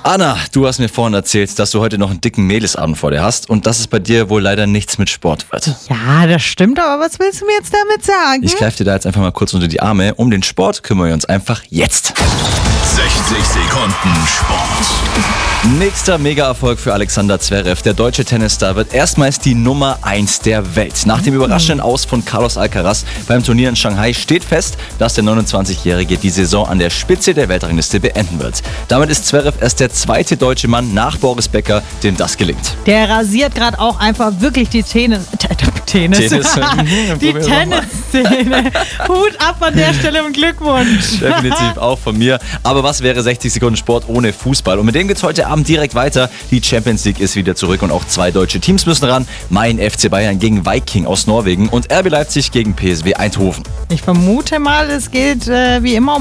Anna, du hast mir vorhin erzählt, dass du heute noch einen dicken Mädelsabend vor dir hast und dass es bei dir wohl leider nichts mit Sport wird. Ja, das stimmt, aber was willst du mir jetzt damit sagen? Ich greife dir da jetzt einfach mal kurz unter die Arme. Um den Sport kümmern wir uns einfach jetzt. 60 Sekunden Sport. Nächster Mega-Erfolg für Alexander Zverev. Der deutsche Tennisstar wird erstmals die Nummer 1 der Welt. Nach dem überraschenden Aus von Carlos Alcaraz beim Turnier in Shanghai steht fest, dass der 29-Jährige die Saison an der Spitze der Weltrangliste beenden wird. Damit ist Zverev erst der zweite deutsche Mann nach Boris Becker, dem das gelingt. Der rasiert gerade auch einfach wirklich die Tennis. Die Tennisszene. Hut ab an der Stelle und Glückwunsch. Definitiv auch von mir. Aber was wäre 60 Sekunden Sport ohne Fußball? Und mit dem geht's heute Abend direkt weiter. Die Champions League ist wieder zurück und auch 2 deutsche Teams müssen ran. Mein FC Bayern gegen Viking aus Norwegen und RB Leipzig gegen PSV Eindhoven. Ich vermute mal, es geht wie immer um